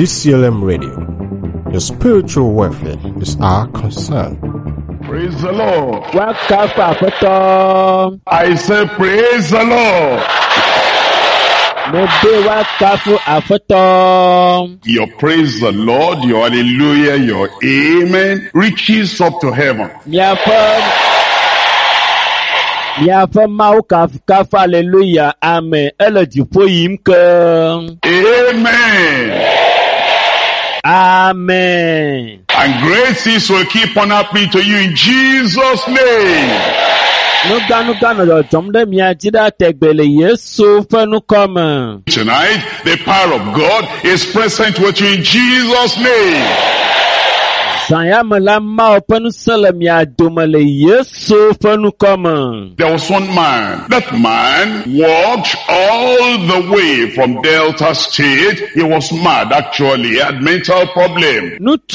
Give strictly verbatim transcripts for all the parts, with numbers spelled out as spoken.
D C L M Radio. Your spiritual welfare is our concern. Praise the Lord. Wakafa I say praise the Lord. Your praise the Lord, your hallelujah, your amen reaches up to heaven. Hallelujah. Amen. Amen. Amen. And great things will keep on happening to you in Jesus' name. Tonight, the power of God is present with you in Jesus' name. There was one man. That man walked all the way from Delta State. He was mad, actually. He had mental problem.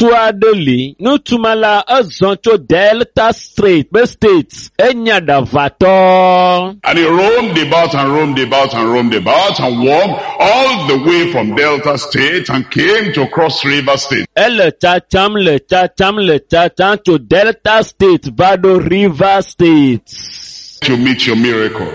Delta State, States, and he roamed about and roamed about and roamed about and walked all the way from Delta State and came to Cross River State. to Delta State, Vado River State. To meet your miracle.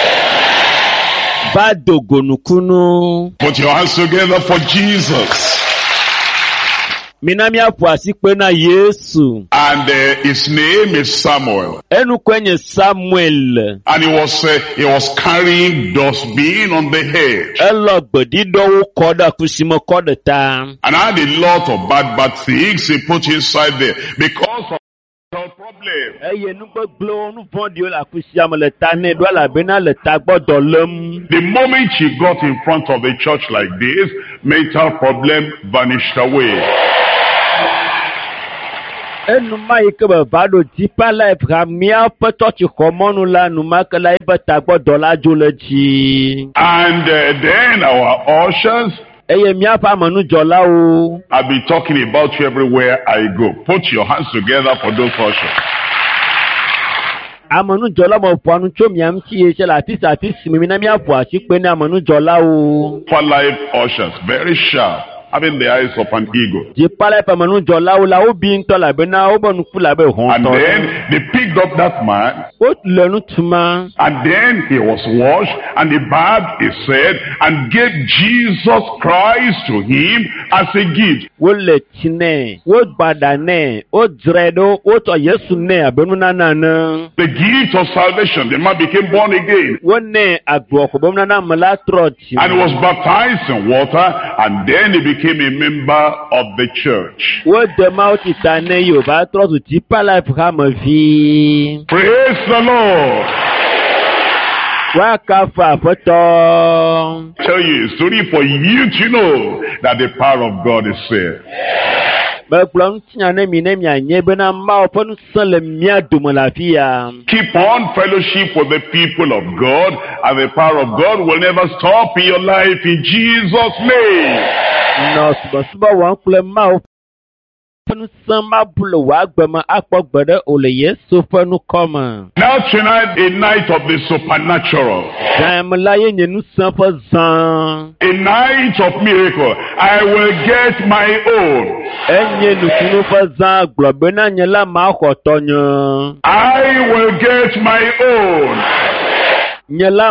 Vado Gonukunu. Put your hands together for Jesus. Minamia Pwasi Kwena Yesu. And uh, his name is Samuel. Enu kwenye Samuel. And he was uh, he was carrying dustbin on the head. Elo bodido koda kusimo koda tam. And had a lot of bad bad things he put inside there because of the problem. The moment he got in front of the church like this, mental problem vanished away. And uh, then our ushers, I'll be talking about you everywhere I go. Put your hands together for those ushers. For life ushers, very sharp, having the eyes of an eagle. And then they picked up that man. And then he was washed and he bowed his head and gave Jesus Christ to him as a gift. The gift of salvation. The man became born again. And he was baptized in water, and then he became became a member of the church. Praise the Lord. Tell you a story for you to know that the power of God is there. Keep on fellowship with the people of God, and the power of God will never stop in your life in Jesus' name. Now tonight, a night of the supernatural. A night of miracle. I will get my own. I will get my own. If you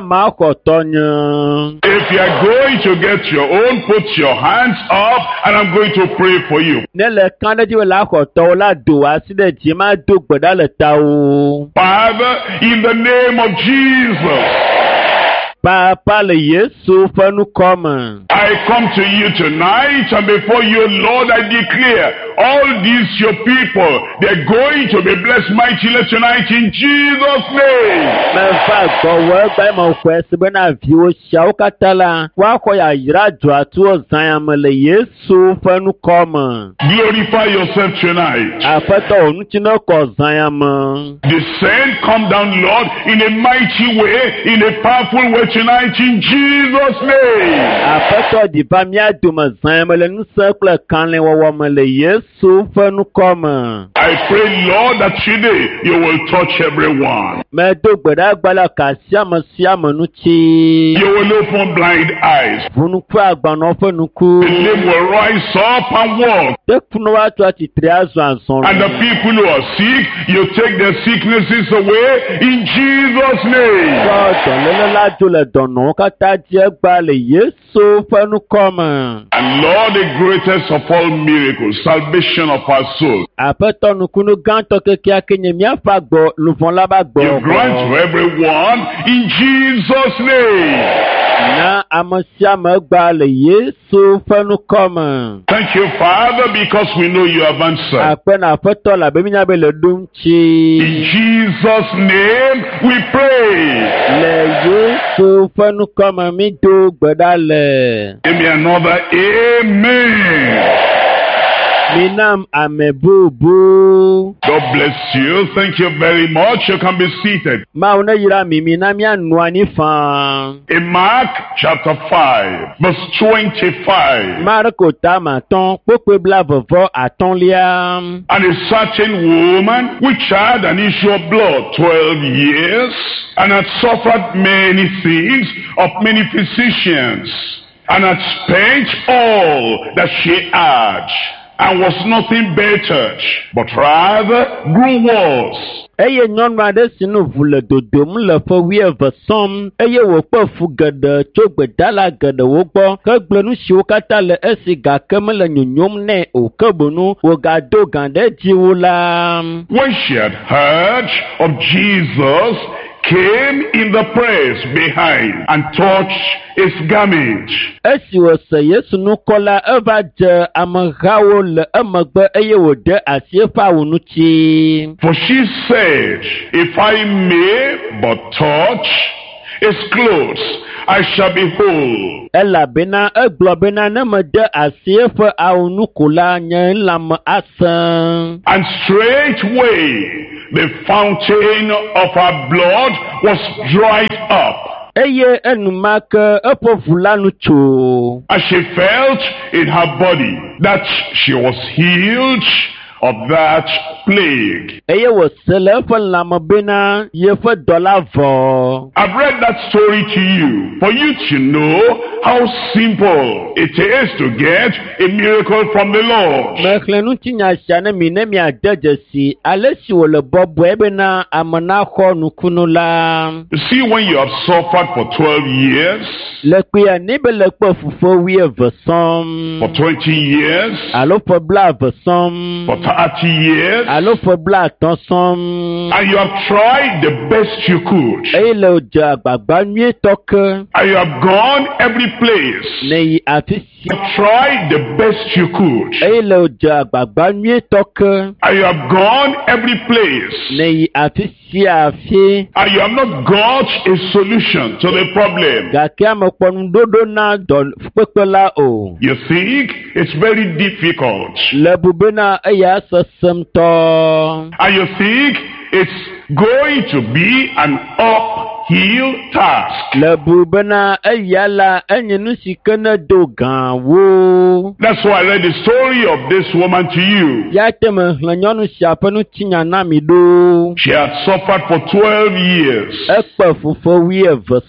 are going to get your own, put your hands up and I'm going to pray for you. Father, in the name of Jesus, I come to you tonight, and before you, Lord, I declare all these your people, they're going to be blessed mightily tonight in Jesus' name. Glorify yourself tonight. Descend, come down, Lord, in a mighty way, in a powerful way tonight in Jesus' name. Apeto di ba mi aduma zan me le nu se kple kan le wowo me le Yesu fe nu kome. I pray, Lord, that today you will touch everyone. Me do gbeda gbala ka siame siame nu chi. You will open blind eyes. Vunu ku agbano fe nu ku. The lame will rise up and walk. Te kunu wa to ati tre azu anson. And the people who are sick, you take their sicknesses away in Jesus' name. God, le la do le dono ka ta je gba le Yesu fe nu kome. And Lord, the greatest of all miracles, salvation of our soul. Apeto nu kunu ganto keke akenye mi afa gbo lufon la ba gbo. You grant to everyone in Jesus' name. Na amasiame gba le Yesu fe nu kome. Thank you, Father, because we know you have answered. Ape na apeto la be mi nya be le dum chi. In Jesus' name we pray. Le Yesu fe nu kome mi do gbeda le. Give me another amen. Minam amebubu. God bless you. Thank you very much. You can be seated. Ma una yira mi minam ya nuani fan. In Mark chapter five, verse twenty-five. Marko tama ton pope bla vovo aton liam. And a certain woman which had an issue of blood twelve years and had suffered many things of many physicians and had spent all that she had, and was nothing bettered, but rather grew worse. Eye nyɔnu aɖe si nu vu le dodom le ƒe wuieve sɔm eye wòkpe fu geɖe tso gbedala geɖewo gbɔ ke gblɔ nu siwo katã le esi gake mele nyonyom nɛ o ke bonu wògado gã ɖe dziwo la. When she had heard of Jesus, came in the press behind and touched his garment. Esi wòse Yesu nukɔ la eva dze amehawo le emegbe eye wòde asi eƒe awu ŋuti. For she said, if I may but touch his clothes, I shall be whole. Elabena egblɔ bena ne mede asi eƒe awu nu ko la nye lãme asẽ. And straightway the fountain of her blood was dried up. Eye enumake eƒe ʋu la nu tso. As she felt in her body that she was healed of that plague. Eye wòse le eƒe lãme bena yeƒe dɔ la vɔ. I've read that story to you for you to know how simple it is to get a miracle from the Lord. Mexlẽ ŋutinya sia ne mi ne miade dzesi ale si wòle bɔbɔe bena ame naxɔ nukunu la. You see, when you have suffered for twelve years, Le kpuia ni be le kpe fufu wuieve sɔm. for twenty years, Alo ƒe blaeve sɔm. for thirty years, Alo ƒe blaatɔ̃ sɔm. and you have tried the best you could, Eye le wòdze agbagba nyuietɔ ke. and you have gone every place, Ne yi afi you sia. have tried the best you could, Eye le wòdze agbagba nyuietɔ ke. and you have gone every place, Ne yi afi sia afi. and you have not got a solution to the problem. Gake amekpɔ nuɖoɖo na dɔ kpekpe la o. You think it's very difficult, Le bu bena eya sesem tɔ. and you think it's going to be an uphill task. Le bu bena eya la enye nu si ke ne do gã wo. That's why I read the story of this woman to you. Ya te me xlẽ nyɔnu sia ƒe nutinya na mi ɖo. She had suffered for twelve years, Ekpe fufu wuieve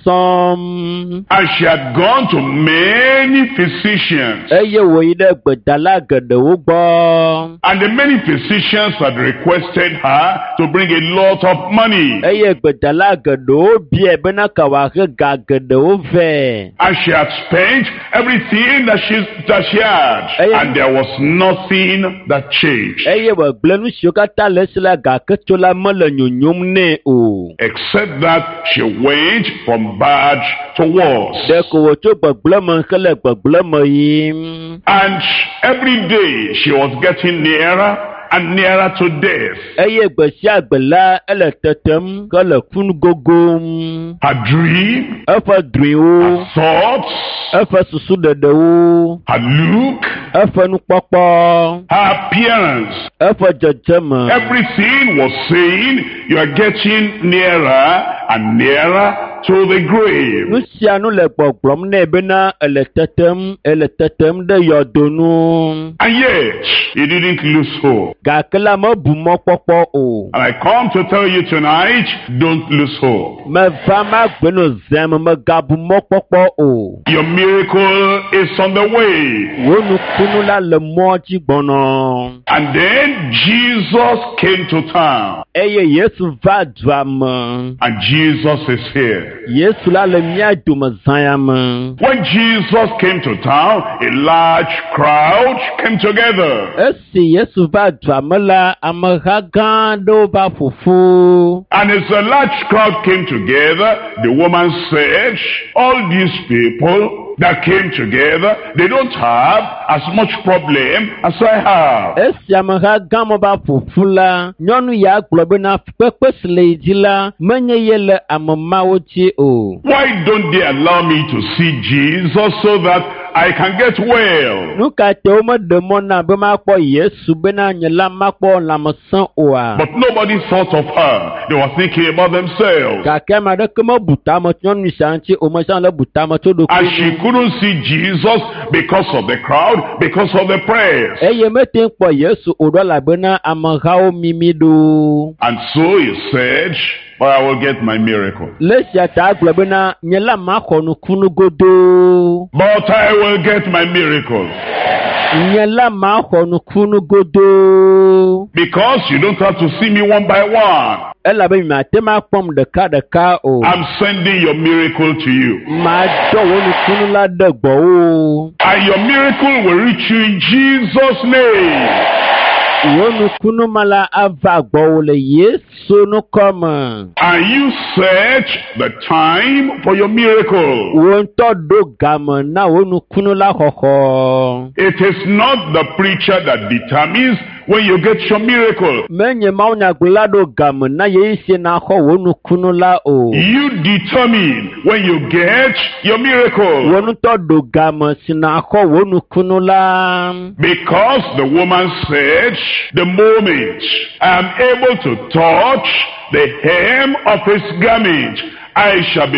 sɔm. and she had gone to many physicians, Eye wòyi ɖe gbedala geɖewo gbɔ. and the many physicians had requested her to bring a lot of money, Eye gbedala geɖewo biae bena ka wòahe ga geɖewo vɛ. and she had spent everything that she that she had, and there was nothing that changed, Eye wògblẽ nu siwo katã le esi la gake tso la mele nyonyom nɛ o. except that she went from bad to worse. Ɖeko wòtso gbegblẽ me hele gbegblẽ me yim. And every day she was getting nearer and nearer to death. Eye gbe sia gbe la ele tetem ke le kun gogom. Her dream, Eƒe drɔ̃ewo, thoughts, eƒe susu ɖeɖewo, her look, eƒe nukpɔkpɔ, her appearance, eƒe dzedzeme. everything was saying you are getting nearer and nearer to the grave. Nusianu le gbɔgblɔm nɛ bena ele tetem ele tetem ɖe yɔdonu. And yet he didn't lose hope. Gake la mebu mɔkpɔkpɔ o. And I come to tell you tonight, don't lose hope. Meva magbeno zem megabu mɔkpɔkpɔ o. Your miracle is on the way. Wo nukunu la le mɔ dzi gbɔnɔ. And then Jesus came to town. Eye Yesu va dua me. And Jesus is here. Yesu la le mía dome zãya me. When Jesus came to town, a large crowd came together. Esi Yesu va dua me la, ameha gã aɖewo va ƒoƒu. And as a large crowd came together, the woman said, all these people that came together, they don't have as much problem as I have. Esi ameha gã me va ƒoƒu la, nyɔnu ya gblɔ bena kpekpe si le yi dzi la, menye ye le ame mawo dzi o. Why don't they allow me to see Jesus so that I can get well? Nu ka te wo meɖe mɔ na be makpɔ Yesu bena nye la makpɔ lãmesẽ oa. But nobody thought of her. They were thinking about themselves. Gake ame aɖeke mebu ta me tso nyɔnu sia ŋuti o, me sia le bu ta me tso And ɖokui she couldn't see Jesus because of the crowd, because of the prayers. eye mete ŋu kpɔ Yesu o ɖo elabena amehawo mimi ɖo. And so he said, well, I will get my miracle. Le sia ta gblɔ bena nye la maxɔ nukunu godoo. But I will get my miracle. Nye la maxɔ nukunu godoo. Because you don't have to see me one by one. Elabe mate ma kpɔm ɖeka ɖeka o. I'm sending your miracle to you. Ma dɔ wo nukunu la ɖe gbɔwo. And your miracle will reach you in Jesus' name. Wo nukunu ma la ava gbɔwo le Yesu nukɔme. And you set the time for your miracle. Wo ŋutɔ ɖo game na wo nukunu la xɔxɔ. It is not the preacher that determines when you get your miracle. Menye mawunyagblɔla ɖo game na ye esi na xɔ wo nukunu la o. You determine when you get your miracle. Wo ŋutɔ ɖo game si na xɔ wo nukunu la. Because the woman said, the moment I am able to touch the hem of his garment, I shall be